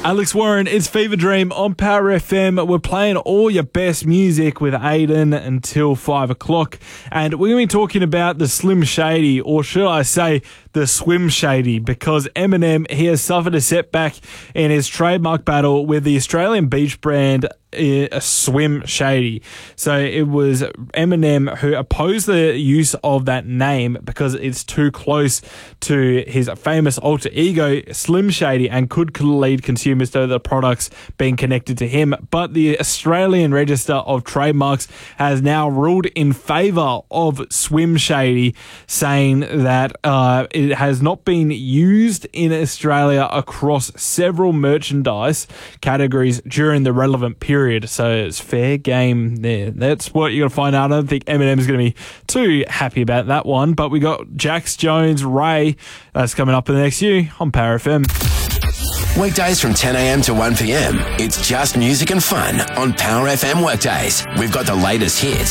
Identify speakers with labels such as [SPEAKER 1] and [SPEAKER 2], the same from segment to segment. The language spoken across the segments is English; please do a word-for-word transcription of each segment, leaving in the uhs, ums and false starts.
[SPEAKER 1] Alex Warren, it's Fever Dream on Power F M. We're playing all your best music with Aiden until five o'clock. And we're going to be talking about the Slim Shady, or should I say the Swim Shady, because Eminem, he has suffered a setback in his trademark battle with the Australian beach brand a Swim Shady. So it was Eminem who opposed the use of that name because it's too close to his famous alter ego Slim Shady and could lead consumers to the products being connected to him. But the Australian Register of Trademarks has now ruled in favour of Swim Shady, saying that uh, it has not been used in Australia across several merchandise categories during the relevant period. So it's fair game there. That's what you're going to find out. I don't think Eminem is going to be too happy about that one. But we got Jax Jones, Ray. That's coming up in the next few on Power F M.
[SPEAKER 2] Weekdays from ten a.m. to one p.m. It's just music and fun on Power F M Workdays. We've got the latest hits.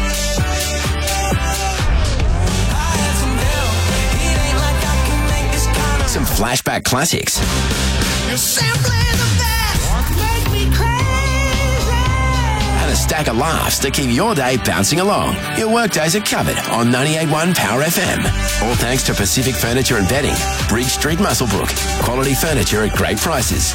[SPEAKER 2] Some flashback classics. You're simply the best. Make me crazy. And a stack of laughs to keep your day bouncing along. Your workdays are covered on ninety-eight point one Power F M. All thanks to Pacific Furniture and Bedding, Bridge Street, Muswellbrook. Quality furniture at great prices.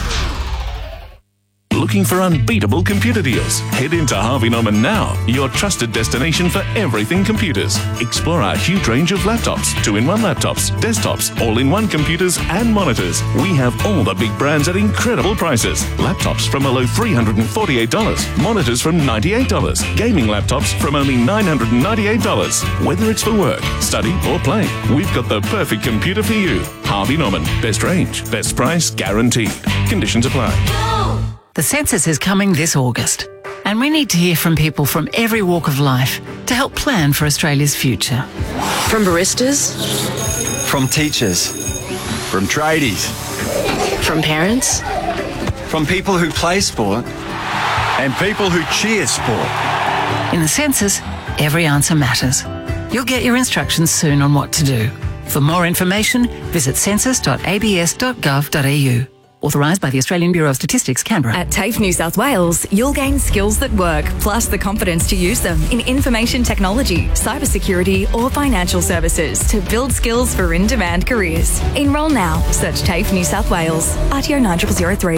[SPEAKER 3] Looking for unbeatable computer deals? Head into Harvey Norman now, your trusted destination for everything computers. Explore our huge range of laptops, two-in-one laptops, desktops, all-in-one computers and monitors. We have all the big brands at incredible prices. Laptops from a low three hundred forty-eight dollars, monitors from ninety-eight dollars, gaming laptops from only nine hundred ninety-eight dollars. Whether it's for work, study or play, we've got the perfect computer for you. Harvey Norman, best range, best price, guaranteed. Conditions apply.
[SPEAKER 4] The census is coming this August, and we need to hear from people from every walk of life to help plan for Australia's future.
[SPEAKER 5] From baristas,
[SPEAKER 6] from teachers, from tradies,
[SPEAKER 5] from parents,
[SPEAKER 6] from people who play sport, and people who cheer sport.
[SPEAKER 4] In the census, every answer matters. You'll get your instructions soon on what to do. For more information, visit census dot a b s dot gov dot a u. Authorised by the Australian Bureau of Statistics, Canberra.
[SPEAKER 7] At TAFE New South Wales, you'll gain skills that work, plus the confidence to use them in information technology, cybersecurity or financial services to build skills for in-demand careers. Enrol now. Search TAFE New South Wales. R T O nine zero zero three.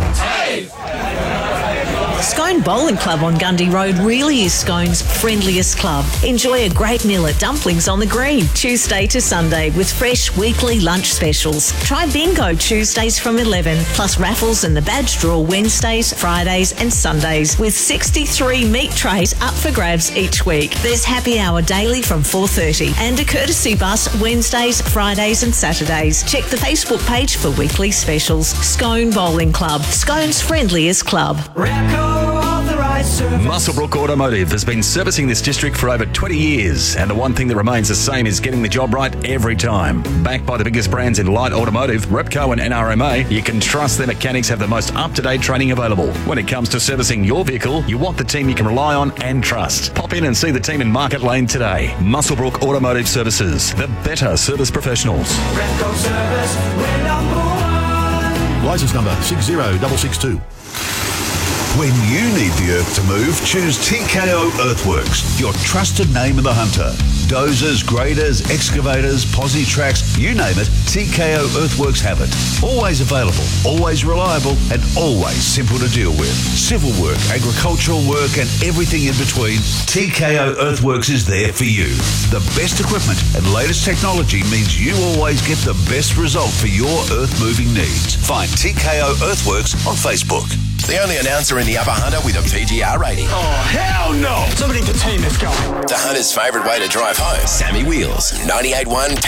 [SPEAKER 8] Scone Bowling Club on Gundy Road really is Scone's friendliest club. Enjoy a great meal at Dumplings on the Green, Tuesday to Sunday, with fresh weekly lunch specials. Try bingo Tuesdays from eleven, plus raffles and the badge draw Wednesdays, Fridays and Sundays, with sixty-three meat trays up for grabs each week. There's happy hour daily from four thirty and a courtesy bus Wednesdays, Fridays and Saturdays. Check the Facebook page for weekly specials. Scone Bowling Club, Scone's friendliest club.
[SPEAKER 9] Muswellbrook Automotive has been servicing this district for over twenty years, and the one thing that remains the same is getting the job right every time. Backed by the biggest brands in light automotive, Repco and N R M A, you can trust their mechanics have the most up-to-date training available. When it comes to servicing your vehicle, you want the team you can rely on and trust. Pop in and see the team in Market Lane today. Muswellbrook Automotive Services, the better service professionals.
[SPEAKER 10] Repco Service, we're number one.
[SPEAKER 11] Licence number six zero six six two. When you need the earth to move, choose T K O Earthworks, your trusted name of the hunter. Dozers, graders, excavators, posi tracks, you name it, T K O Earthworks have it. Always available, always reliable, and always simple to deal with. Civil work, agricultural work, and everything in between, T K O Earthworks is there for you. The best equipment and latest technology means you always get the best result for your earth-moving needs. Find T K O Earthworks on Facebook.
[SPEAKER 2] The only announcer in the Upper Hunter with a P G R rating.
[SPEAKER 10] Oh, hell no! Somebody detain this guy.
[SPEAKER 2] The Hunter's favourite way to drive home. Sammy Wheels, ninety-eight point one